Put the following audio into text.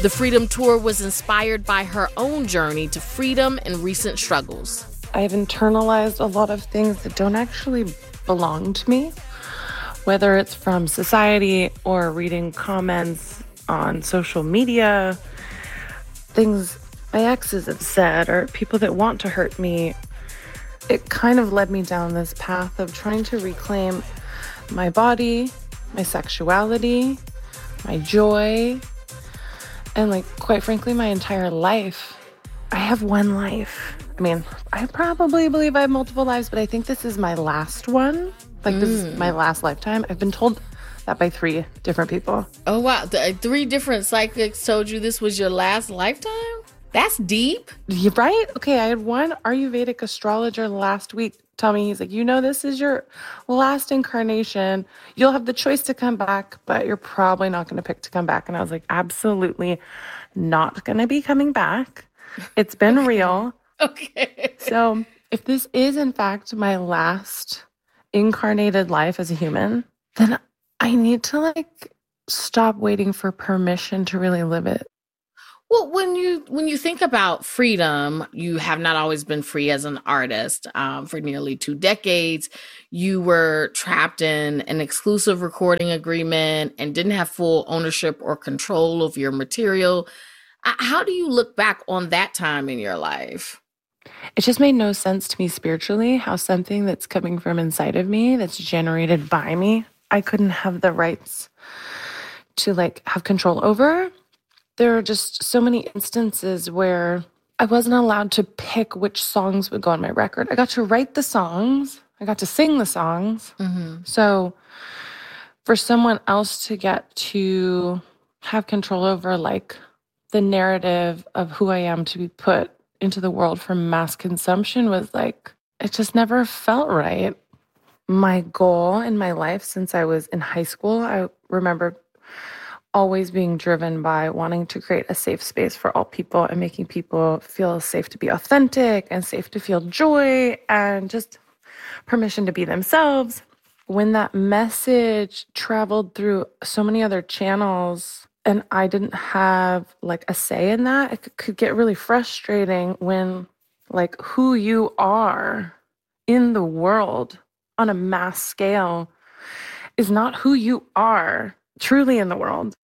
The Freedom Tour was inspired by her own journey to freedom and recent struggles. I've internalized a lot of things that don't actually belong to me, whether it's from society or reading comments on social media, things my exes have said, or people that want to hurt me. It kind of led me down this path of trying to reclaim my body, my sexuality, my joy, and quite frankly, my entire life. I have one life. I mean, I probably believe I have multiple lives, but I think this is my last one. This is my last lifetime. I've been told that by 3 different people. Oh, wow. 3 different psychics told you this was your last lifetime? That's deep. You're right? Okay, I had one Ayurvedic astrologer last week tell me, he's like, this is your last incarnation. You'll have the choice to come back, but you're probably not going to pick to come back. And I was like, absolutely not going to be coming back. It's been real. Okay. So if this is, in fact, my last incarnated life as a human, then I need to stop waiting for permission to really live it. Well, when you think about freedom, you have not always been free as an artist. For nearly 2 decades, you were trapped in an exclusive recording agreement and didn't have full ownership or control of your material. How do you look back on that time in your life? It just made no sense to me spiritually how something that's coming from inside of me, that's generated by me, I couldn't have the rights to have control over. There are just so many instances where I wasn't allowed to pick which songs would go on my record. I got to write the songs. I got to sing the songs. Mm-hmm. So for someone else to get to have control over the narrative of who I am to be put into the world for mass consumption was it just never felt right. My goal in my life since I was in high school, I remember always being driven by wanting to create a safe space for all people and making people feel safe to be authentic and safe to feel joy and just permission to be themselves. When that message traveled through so many other channels and I didn't have a say in that, it could get really frustrating when who you are in the world on a mass scale is not who you are truly in the world.